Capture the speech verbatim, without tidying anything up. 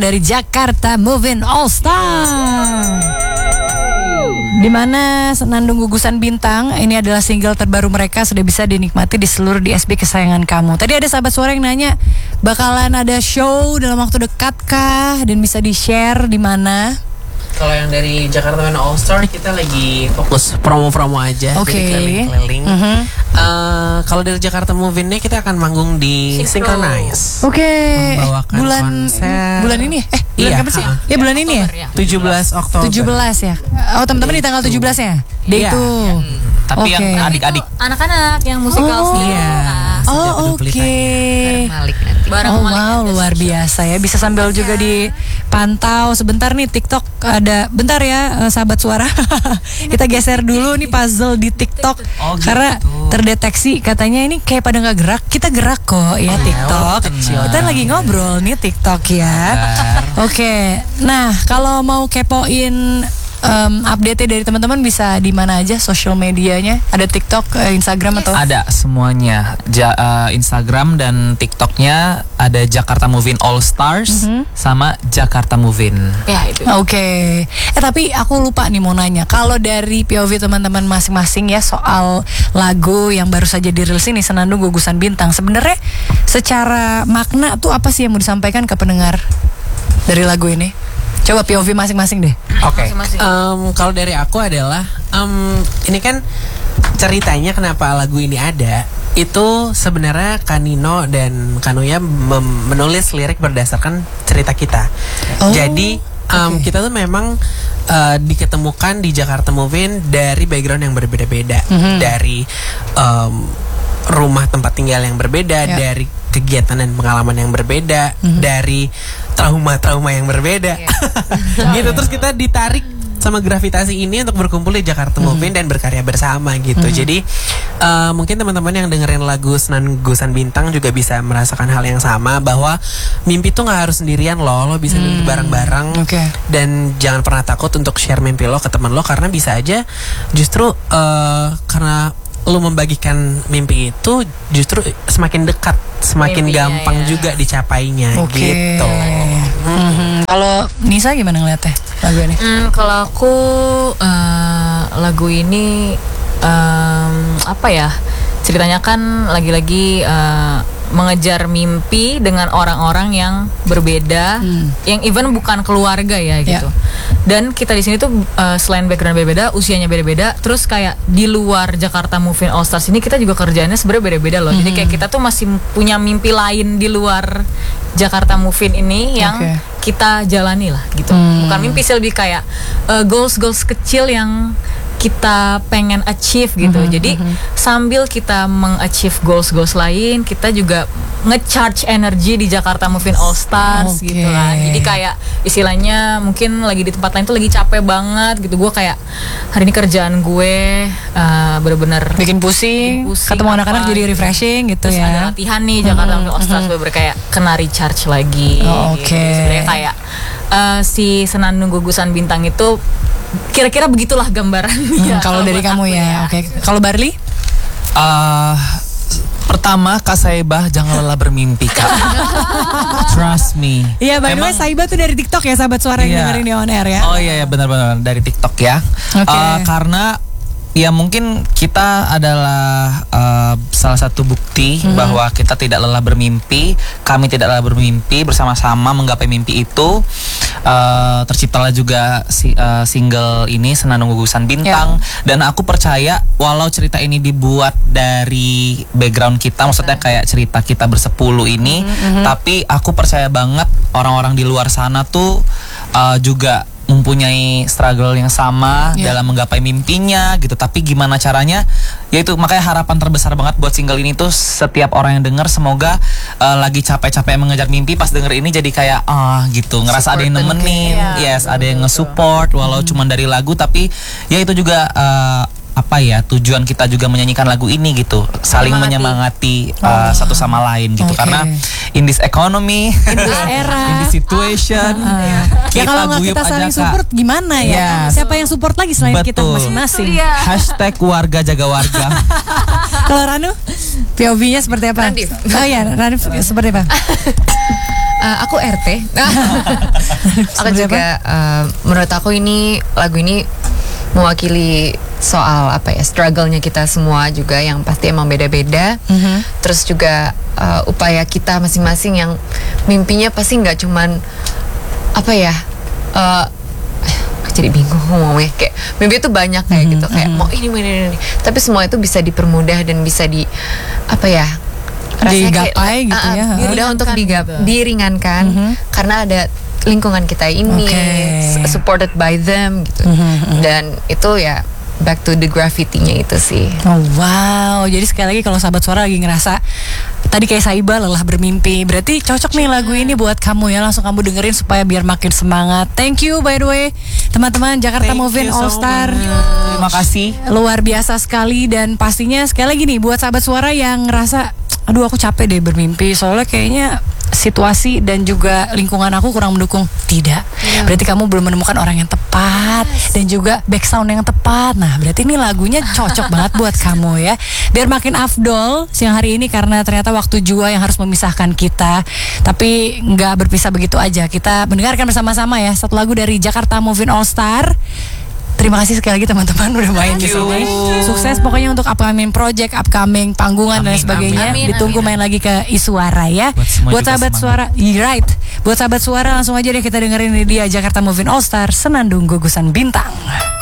dari Jakarta Moving All Star. Dimana Senandung Gugusan Bintang ini adalah single terbaru mereka, sudah bisa dinikmati di seluruh D S P kesayangan kamu. Tadi ada sahabat suara yang nanya, bakalan ada show dalam waktu dekat kah? Dan bisa di-share di mana? Kalau yang dari Jakarta Moving All Star kita lagi fokus promo-promo aja, Oke. jadi keliling-keliling. Mhm. Uh, kalau dari Jakarta Moving-nya kita akan manggung di Synchronize. Oke. Membawakan Bulan konser. bulan ini? Eh, bulan Iya, kapan sih? ha-ha. Ya bulan ini ya? tujuh belas Oktober. tujuh belas ya. Oh, teman-teman di tanggal tujuh belas ya? Day Iya. itu. Tapi Oke. yang adik-adik. Anak-anak yang musikal Oh. sih. Iya. Oh, oke. Bareng Malik nanti. Bareng Oh Malik wow, nanti. luar biasa ya. Bisa sambil juga dipantau. Sebentar nih TikTok ada. Bentar ya, eh, sahabat suara. Kita geser dulu nih puzzle di TikTok. Oh, gitu. Karena terdeteksi katanya ini kayak pada nggak gerak. Kita gerak kok ya TikTok. Kita lagi ngobrol nih TikTok ya. Oke. Nah, kalau mau kepoin Um, update dari teman-teman bisa di mana aja social medianya? Ada TikTok, eh, Instagram atau? Ada semuanya. Ja, eh, Instagram dan TikToknya ada Jakarta Moving All Stars Mhm. sama Jakarta Moving. Ya itu. Oke. Eh tapi aku lupa nih mau nanya. Kalau dari P O V teman-teman masing-masing ya soal lagu yang baru saja dirilis ini Senandung Gugusan Bintang. Sebenarnya secara makna tuh apa sih yang mau disampaikan ke pendengar dari lagu ini? Coba P O V masing-masing deh. Oke. Masing-masing. Um, kalau dari aku adalah um, ini kan ceritanya kenapa lagu ini ada. Itu sebenarnya Kanino dan Kanuya mem- menulis lirik berdasarkan cerita kita. Oh, Jadi um, oke. kita tuh memang uh, diketemukan di Jakarta Moving dari background yang berbeda-beda, Mhm. dari um, rumah tempat tinggal yang berbeda, Ya. dari kegiatan dan pengalaman yang berbeda, Mhm. dari trauma-trauma yang berbeda. Gitu, terus kita ditarik sama gravitasi ini untuk berkumpul di Jakarta Moving dan berkarya bersama gitu. Jadi uh, mungkin teman-teman yang dengerin lagu Senandung Gugusan Bintang juga bisa merasakan hal yang sama, bahwa mimpi tuh nggak harus sendirian loh, lo bisa mimpi bareng-bareng. Oke. Dan jangan pernah takut untuk share mimpi lo ke teman lo, karena bisa aja justru uh, karena lo membagikan mimpi itu justru semakin dekat, semakin Mimpinya, gampang ya. juga dicapainya Oke. gitu. Mhm. Kalau Nisa gimana ngeliatnya lagu ini? Hmm, kalau aku eh, lagu ini em, apa ya? Ceritanya kan lagi-lagi eh, mengejar mimpi dengan orang-orang yang berbeda, Hmm. yang even bukan keluarga ya gitu. Dan kita di sini tuh eh, selain background beda-beda, usianya beda-beda, terus kayak di luar Jakarta Moving All Stars ini kita juga kerjaannya sebenarnya beda-beda loh. Jadi kayak kita tuh masih punya mimpi lain di luar Jakarta Moving ini yang Oke. kita jalani lah gitu. Hmm. Bukan mimpi sih, lebih kayak uh, goals-goals kecil yang kita pengen achieve gitu. Mhm, Jadi mhm. sambil kita meng-achieve goals-goals lain, kita juga nge-charge energi di Jakarta Moving All Stars Oke. gitu kan. Jadi kayak istilahnya mungkin lagi di tempat lain tuh lagi capek banget gitu. Gue kayak hari ini kerjaan gue uh, bener-bener Bikin pusing, Bikin pusing, ketemu anak-anak apa jadi gitu. refreshing gitu terus ya. ada latihan nih Jakarta Moving All Stars, bener-bener kayak kena recharge lagi. Oh, gitu. oke. Sebenarnya kayak uh, si Senandung Gugusan Bintang itu kira-kira begitulah gambarannya. Hmm, kalau dari buat kamu aku ya. Oke. Kalau Barli? Ah, pertama Kak Saibah, jangan lelah bermimpi Kak. Trust me. Iya, by the way Emang- Saiba tuh dari TikTok ya, sahabat suara yang Iya. dengerin di on air ya. Oh iya, iya benar-benar dari TikTok ya. Oke. Eh, karena ya mungkin kita adalah eh, salah satu bukti bahwa kita tidak lelah bermimpi. Kami tidak lelah bermimpi, bersama-sama menggapai mimpi itu. Eh, terciptalah juga si, eh, single ini Senandung Gugusan Bintang. Dan aku percaya walau cerita ini dibuat dari background kita, maksudnya kayak cerita kita bersepuluh ini, tapi aku percaya banget orang-orang di luar sana tuh eh, juga mempunyai struggle yang sama Yeah. dalam menggapai mimpinya gitu. Tapi gimana caranya? Yaitu makanya harapan terbesar banget buat single ini tuh setiap orang yang denger semoga uh, lagi capek-capek mengejar mimpi pas denger ini jadi kayak ah gitu, ngerasa ada yang Support dan nemenin, kayak- yes, ada yang nge-support walau cuma dari lagu, tapi ya itu juga uh, apa ya, tujuan kita juga menyanyikan lagu ini gitu, saling menyemangati uh, satu sama lain gitu. Oke. Karena in this economy, In this era. in this situation, Ya kita kalau nggak guyup kita aja, saling Kak. support gimana ya? Yes. Siapa yang support lagi selain kita Betul. masing-masing? Hashtag warga jaga warga. Kalau Ranu, P O V-nya seperti apa? Ranif. Oh iya, Ranif seperti apa? Uh, aku R T. Aku Seperti juga uh, menurut aku ini lagu ini mewakili soal apa ya, struggle-nya kita semua juga yang pasti emang beda-beda. Mhm. Terus juga uh, upaya kita masing-masing yang mimpinya pasti nggak cuman apa ya, uh, jadi bingung ngomongnya, kayak mimpi itu banyak kayak Mhm, gitu, kayak mhm. mau ini mau ini, ini, ini. Tapi semua itu bisa dipermudah dan bisa di apa ya, rasanya kayak, Digapai gitu ah, ah, ya. mudah untuk digap, gitu. diringankan Mhm. karena ada lingkungan kita ini, Oke. s- supported by them gitu. Mhm, mhm. Dan itu ya back to the graffiti-nya itu sih. Oh, wow, jadi sekali lagi kalau sahabat suara lagi ngerasa tadi kayak Saiba lelah bermimpi, berarti cocok nih lagu ini buat kamu ya. Langsung kamu dengerin supaya biar makin semangat. Thank you by the way teman-teman Jakarta Thank Movin you so All Star. Terima kasih. Luar biasa sekali, dan pastinya sekali lagi nih buat sahabat suara yang ngerasa aduh aku capek deh bermimpi soalnya kayaknya situasi dan juga lingkungan aku kurang mendukung. Tidak, berarti kamu belum menemukan orang yang tepat dan juga back sound yang tepat. Nah berarti ini lagunya cocok banget buat kamu ya. Biar makin afdol siang hari ini karena ternyata waktu jua yang harus memisahkan kita. Tapi nggak berpisah begitu aja. Kita mendengarkan bersama-sama ya satu lagu dari Jakarta Movin All Star. Terima kasih sekali lagi teman-teman udah main di Thank you. sini. Sukses pokoknya untuk upcoming project, upcoming panggungan dan Amin, sebagainya. amin. Ditunggu main lagi ke Isuara ya. Buat semua Buat juga sahabat semangat. suara, yeah, right. Buat sahabat suara langsung aja deh kita dengerin ini dia Jakarta Movin All Star Senandung Gugusan Bintang.